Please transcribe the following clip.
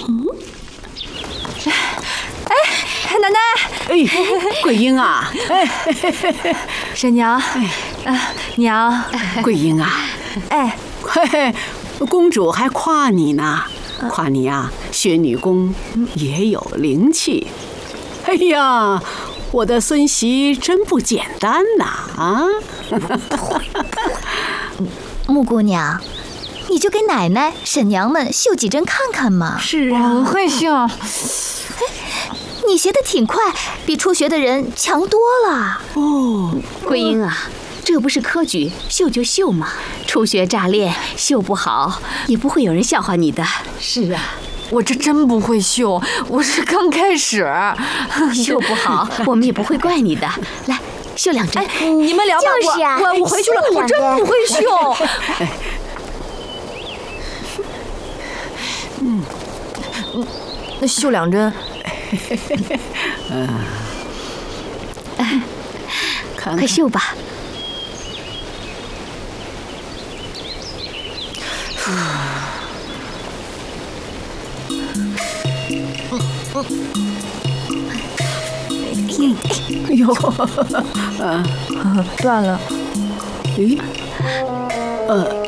奶奶， 桂英啊， 婶娘，娘， 桂英啊，公主还夸你呢，夸你啊，学女工也有灵气。哎呀，我的孙媳真不简单呐！啊， 木姑娘，你就给奶奶、婶娘们绣几针看看嘛。 是我会绣。 你学得挺快，比初学的人强多了。 哦， 桂英啊，这不是科举，绣就绣嘛。初学乍练，绣不好也不会有人笑话你的。 是啊，我这真不会绣，我是刚开始。 绣不好，我们也不会怪你的。来，绣2针。 你们聊吧， 就是啊我回去了，我真不会绣。那绣2针。 看快绣吧。 哎呦， 断了。 咦，